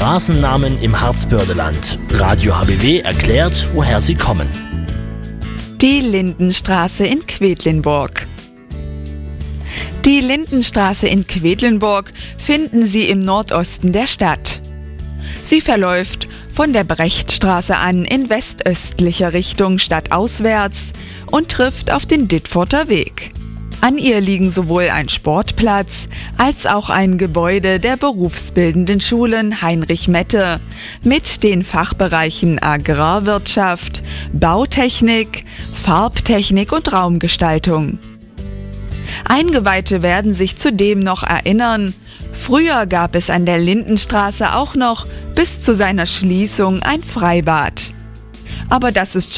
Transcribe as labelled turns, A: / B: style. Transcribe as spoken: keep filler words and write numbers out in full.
A: Straßennamen im Harzbördeland. Radio H B W erklärt, woher sie kommen.
B: Die Lindenstraße in Quedlinburg. Die Lindenstraße in Quedlinburg finden Sie im Nordosten der Stadt. Sie verläuft von der Brechtstraße an in westöstlicher Richtung stadtauswärts und trifft auf den Dittforter Weg. An ihr liegen sowohl ein Sportplatz als auch ein Gebäude der berufsbildenden Schulen Heinrich Mette mit den Fachbereichen Agrarwirtschaft, Bautechnik, Farbtechnik und Raumgestaltung. Eingeweihte werden sich zudem noch erinnern, früher gab es an der Lindenstraße auch noch bis zu seiner Schließung ein Freibad. Aber das ist